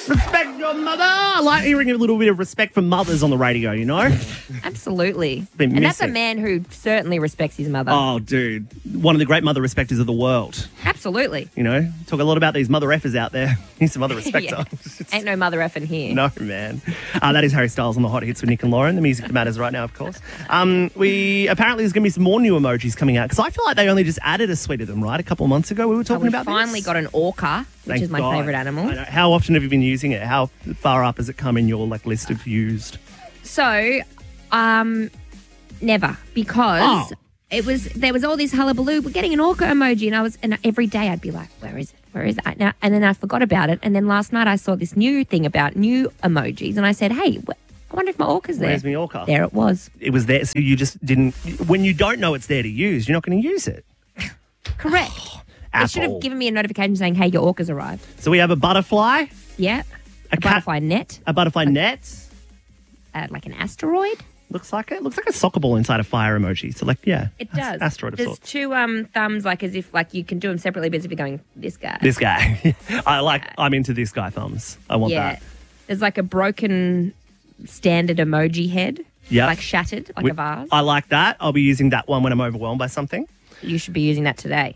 Respect your mother. I like hearing a little bit of respect from mothers on the radio, you know? Absolutely. Been And that's a missing. man who certainly respects his mother. Oh, dude. One of the great mother respecters of the world. Absolutely. You know? Talk a lot about these mother effers out there. He's a mother respecter. Yeah. Ain't no mother effing here. No, man. That is Harry Styles on the Hot Hits with Nick and Lauren. The music that matters right now, of course. Apparently there's going to be some more new emojis coming out because I feel like they only just added a suite of them, right? A couple of months ago we were talking We about finally this. got an orca, which Thank is my God. favourite animal. I know. How often have you been using it? How far up has it come in your list of used? So, never, because there was all this hullabaloo. We're getting an orca emoji, and every day I'd be like, where is it? Where is it? Now, and then I forgot about it. And then last night I saw this new thing about new emojis, and I said, hey, I wonder if my orca's there. Where's my orca? There it was. It was there, so you just didn't. When you don't know it's there to use, you're not going to use it. Correct. They should Apple. have given me a notification saying, hey, your orca's arrived. So we have a butterfly, Yeah. A cat- butterfly net, a butterfly net. like an asteroid. Looks like it. Looks like a soccer ball inside a fire emoji. So, like, yeah. It does. Asteroid of There's sorts. two thumbs, like as if like you can do them separately, but as if you're going, this guy. This guy. I'm into this guy thumbs. I want Yeah. that. There's like a broken standard emoji head. Yeah. Like shattered, like a vase. I like that. I'll be using that one when I'm overwhelmed by something. You should be using that today.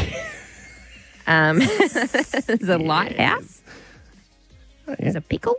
There's a lighthouse. There's a pickle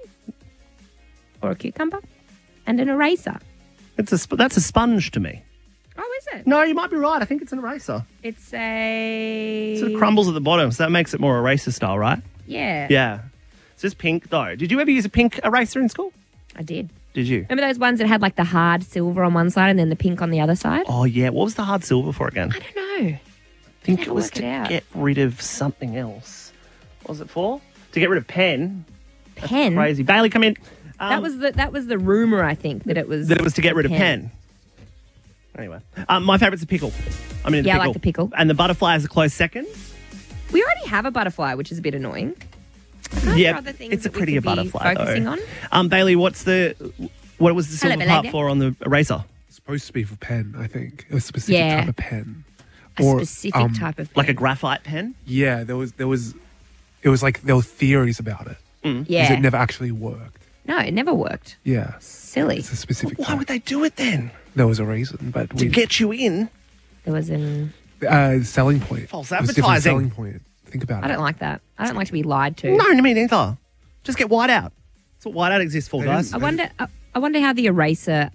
or a cucumber and an eraser. That's a sponge to me. Oh, is it? No, you might be right. I think it's an eraser. It's a... It sort of crumbles at the bottom, so that makes it more eraser style, right? Yeah. Yeah. It's just pink, though. Did you ever use a pink eraser in school? I did. Did you? Remember those ones that had like the hard silver on one side and then the pink on the other side? Oh, yeah. What was the hard silver for again? I don't know. I think never it was worked to it out. get rid of something else. What was it for? To get rid of pen. Pen? Crazy. Bailey, come in. That was the rumour, I think, that it was... That it was to get rid of pen. Anyway. My favourite's a pickle. I mean, Yeah, I like the pickle. And the butterfly is a close second. We already have a butterfly, which is a bit annoying. Yeah, other things it's a that we prettier could be butterfly, focusing though. on? Bailey, what was the silver Hello, part Belinda. for on the eraser? It's supposed to be for pen, I think. A specific Yeah. type of pen. A specific type of... Like a pen. graphite pen? Yeah, it was like there were theories about it. Because Yeah. it never actually worked. No, it never worked. Yeah. Silly. It's a specific Why type. would they do it then? There was a reason, but To get you in? There was an... selling point. False It was a different advertising. selling point. Think about I it. don't like that. I don't like to be lied to. No, me neither. Just get whiteout. That's what whiteout exists for, It guys. is. I wonder how the eraser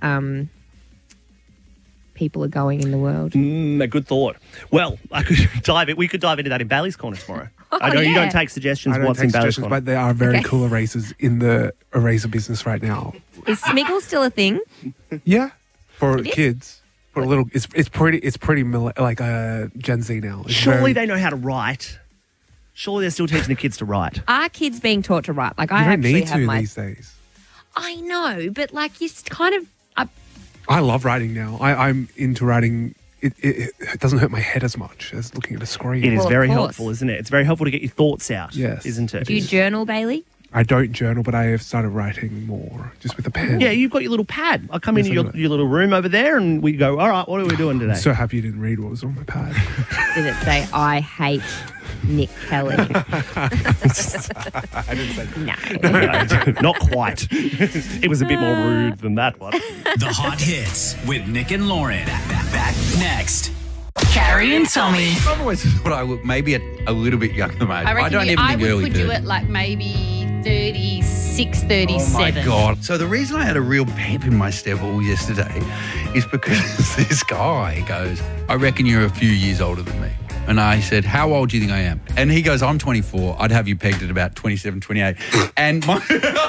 people are going in the world. A good thought. Well, we could dive into that in Bailey's Corner tomorrow. I know you yeah. don't take suggestions. I don't What's take in Bailey's suggestions, Corner? but there are very Okay. cool erasers in the eraser business right now. Is Smiggle still a thing? Yeah, for It is? kids, for a little. It's pretty Gen Z now. It's Surely very- they know how to write. Surely they're still teaching the kids to write. Are kids being taught to write? Like You I don't actually need have to my... these days. I know, but like you kind of... I love writing now. I'm into writing. It doesn't hurt my head as much as looking at a screen. It is Well, of very course. helpful, isn't it? It's very helpful to get your thoughts out, Yes. isn't it? Do you journal, Bailey? I don't journal, but I have started writing more just with a pen. Yeah, you've got your little pad. I come Yes, into I do. your little room over there and we go, all right, what are we doing today? I'm so happy you didn't read what was on my pad. Did it say, I hate Nick Kelly? I didn't say that. No. Not quite. It was a bit more rude than that one. The Hot Hits with Nick and Lauren. Back next. Carrie and Tommy. I've always thought I look maybe a little bit younger, mate. I reckon don't even think would early put you 30s. at like maybe 36, 37. Oh my God. So the reason I had a real pep in my step all yesterday is because this guy goes, I reckon you're a few years older than me. And I said, how old do you think I am? And he goes, I'm 24. I'd have you pegged at about 27, 28. And my...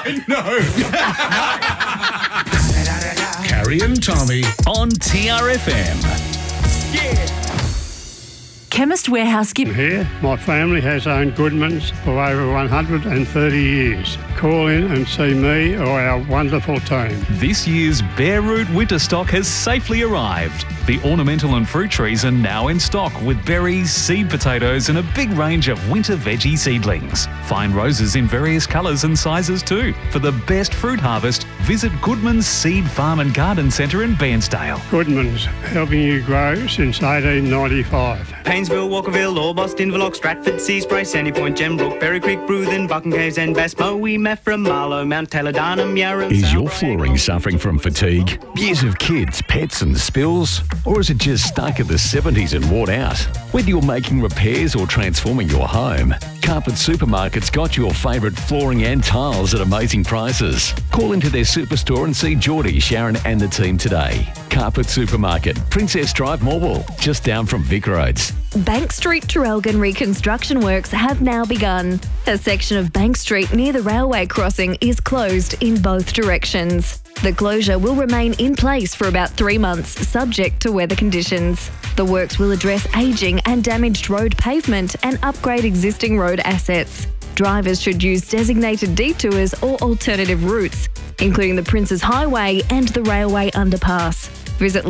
I know. Carrie and Tommy on TRFM. Chemist Warehouse give Here, my family has owned Goodman's for over 130 years. Call in and see me or our wonderful team. This year's Bare Root winter stock has safely arrived. The ornamental and fruit trees are now in stock with berries, seed potatoes and a big range of winter veggie seedlings. Find roses in various colours and sizes too. For the best fruit harvest, visit Goodman's Seed Farm and Garden Centre in Bairnsdale. Goodman's, helping you grow since 1895. Painesville, Walkerville, Orbost, Inverloch, Stratford, Seaspray, Sandy Point, Gembrook, Berry Creek, Bruthen, Bucking Caves and Bass, Moe, Maffra, Marlow, Mount Taylor, Darnham, Yarra. Is your flooring suffering from fatigue, years of kids, pets and spills? Or is it just stuck at the 70s and worn out? Whether you're making repairs or transforming your home, Carpet Supermarket's got your favourite flooring and tiles at amazing prices. Call into their superstore and see Geordie, Sharon and the team today. Carpet Supermarket, Princess Drive, Morwell, just down from Vic Roads. Bank Street Traralgon reconstruction works have now begun. A section of Bank Street near the railway crossing is closed in both directions. The closure will remain in place for about 3 months, subject to weather conditions. The works will address ageing and damaged road pavement and upgrade existing road assets. Drivers should use designated detours or alternative routes, including the Princes Highway and the railway underpass. Visit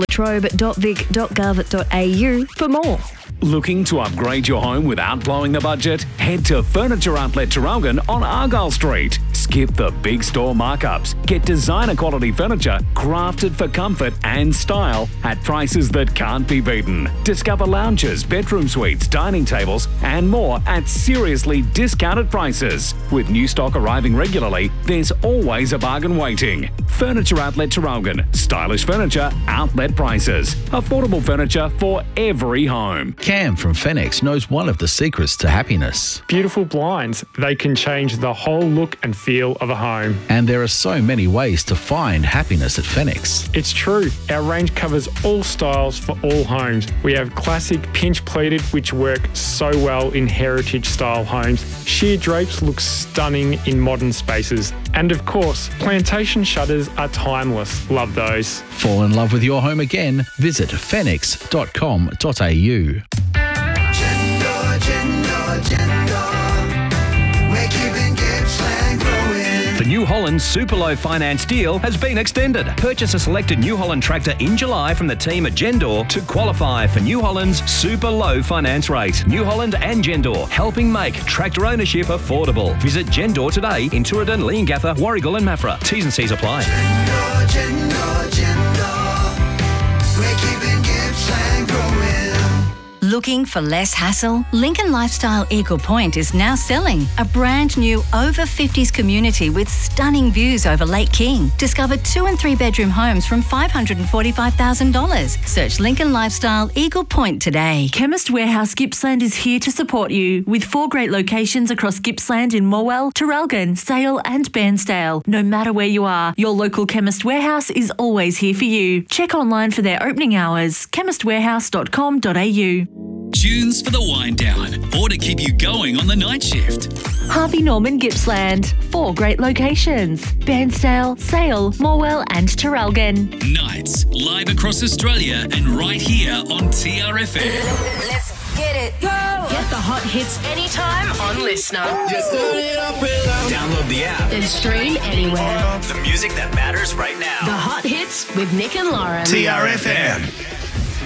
latrobe.vic.gov.au for more. Looking to upgrade your home without blowing the budget? Head to Furniture Outlet Traralgon on Argyle Street. Skip the big store markups. Get designer quality furniture crafted for comfort and style at prices that can't be beaten. Discover lounges, bedroom suites, dining tables and more at seriously discounted prices. With new stock arriving regularly, there's always a bargain waiting. Furniture Outlet Traralgon. Stylish furniture, outlet prices. Affordable furniture for every home. Cam from Fenix knows one of the secrets to happiness. Beautiful blinds. They can change the whole look and feel of a home. And there are so many ways to find happiness at Fenix. It's true. Our range covers all styles for all homes. We have classic pinch pleated, which work so well in heritage style homes. Sheer drapes look stunning in modern spaces. And of course, plantation shutters are timeless. Love those. Fall in love with your home again? Visit fenix.com.au. The New Holland Super Low finance deal has been extended. Purchase a selected New Holland tractor in July from the team at Gendor to qualify for New Holland's Super Low finance rate. New Holland and Gendor, helping make tractor ownership affordable. Visit Gendor today in Tooradin, Leongatha, Warragul and Maffra. T's and C's apply. We're keeping Gippsland growing. Looking for less hassle? Lincoln Lifestyle Eagle Point is now selling a brand new over 50s community with stunning views over Lake King. Discover 2 and 3 bedroom homes from $545,000. Search Lincoln Lifestyle Eagle Point today. Chemist Warehouse Gippsland is here to support you with 4 great locations across Gippsland in Morwell, Traralgon, Sale and Bairnsdale. No matter where you are, your local Chemist Warehouse is always here for you. Check online for their opening hours, chemistwarehouse.com.au. Tunes for the wind down or to keep you going on the night shift. Harvey Norman Gippsland. 4 great locations. Bairnsdale, Sale, Morwell and Traralgon. Nights live across Australia and right here on TRFM. Let's get it. Go. Get the hot hits anytime on Listener. Just turn it up and loud. Download the app. Then stream anywhere. The music that matters right now. The hot hits with Nick and Lauren. TRFM.